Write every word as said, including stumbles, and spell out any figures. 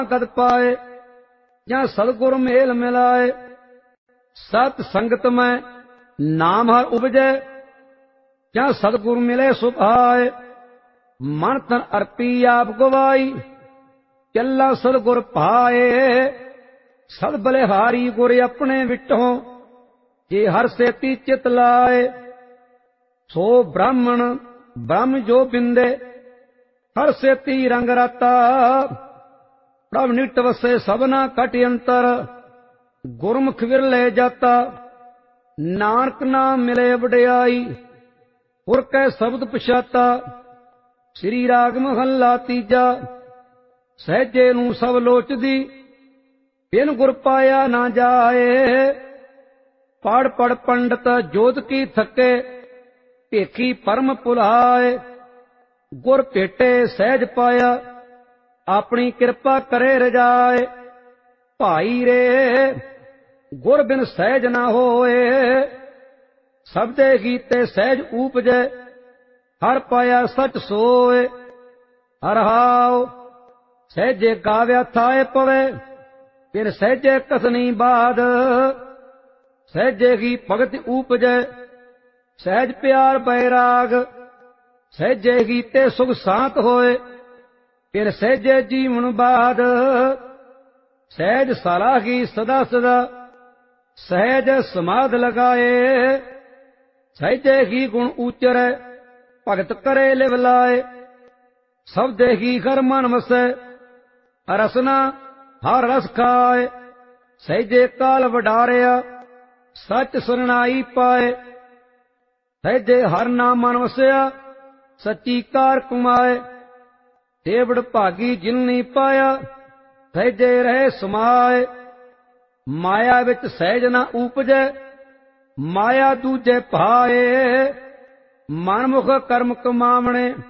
कद पाए, ਜਾਂ सतगुर मेल मिलाए। सत संगत में नाम हर उपजै, ਜਾਂ सतगुर मिले सुभाए। मन तन अर्पी आप गवाई, चला सतगुर पाए। सद बलिहारी गुर अपने विटों, जे हर सेती चित लाए। सो ब्राह्मण ब्रह्म जो बिंदे, हर सेती रंग राता। प्रभ निट वसे सबना कट अंतर, गुरमुख विरले जाता। नानक नाम मिले वडियाई, पुर कै शब्द पछाता। श्री राग महला तीजा, सहजे नूं सब लोचदी, बिन गुर पाया ना जाए। पढ़ पढ़ पंडित जोत की थके, भेखी परम भुलाए। गुर भेटे सहज पाया, अपनी किरपा करे रजाए। भाई रे गुर बिन सहज ना होए, सबदे गीते सहज ऊपजै। हर पाया सच सोए, हर हाव सहजे गाव्या थाए पवे। बिन सहजे कसनी बाद, सहजे ही भगत ऊपजै। सहज प्यार बैराग, सहजे गीते सुख शांत होए। फिर सहजे जीवन बाद, सहज सलाही सदा सदा। सहज समाध लगाए, सहजे ही गुण उचरै। भगत करे लिव लाए, शब्दे ही घर मन वसै। रसना हर रस खाए, सहजे काल वडारिया। सच सुरनाई पाए, सहजे हर नाम मन वसया। सच्ची कार कमाए, देवड़ भागी जिननी पाया। सहजे रहे समाए, माया विच सहज ना ऊपजै। माया दूजे भाए, मनमुख कर्म कमावणे।